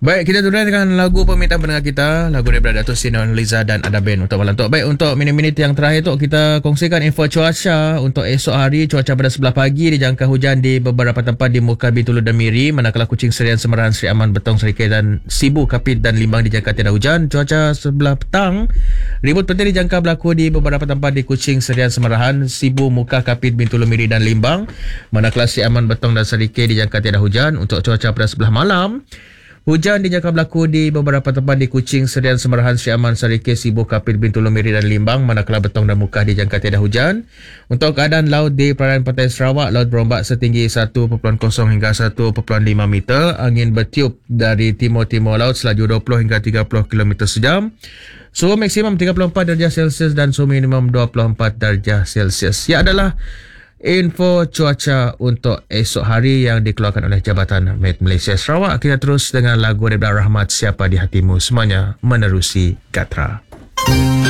Baik, kita turun dengan lagu permintaan pendengar kita. Lagu daripada Dato' Sri Nurhaliza dan Ada Band untuk malam tu. Baik, untuk minit-minit yang terakhir tu, kita kongsikan info cuaca untuk esok hari. Cuaca pada sebelah pagi dijangka hujan di beberapa tempat di Muka, Bintulu dan Miri. Manakala Kuching, Serian, Semerahan, Seri Aman, Betong, Serikay dan Sibu, Kapit dan Limbang dijangka tiada hujan. Cuaca sebelah petang, ribut petir dijangka berlaku di beberapa tempat di Kuching, Serian, Semerahan, Sibu, Muka, Kapit, Bintulu, Miri dan Limbang. Manakala Seri Aman, Betong dan Serikay dijangka tiada hujan. Untuk cuaca pada sebelah malam, hujan dijangka berlaku di beberapa tempat di Kuching, Serian, Semerahan, Seri Aman, Serikay, Sibu, Kapit, Bintulu, Miri dan Limbang. Manakala Betong dan Muka dijangka tiada hujan. Untuk keadaan laut di perairan pantai Sarawak, laut berombak setinggi 1.0 hingga 1.5 meter. Angin bertiup dari timur-timur laut selaju 20 hingga 30 km sejam. Suhu maksimum 34 darjah Celsius dan suhu minimum 24 darjah Celsius. Ia adalah info cuaca untuk esok hari yang dikeluarkan oleh Jabatan Met Malaysia Sarawak. Kita terus dengan lagu daripada Rahmat, Siapa di Hatimu. Semuanya menerusi Gatra.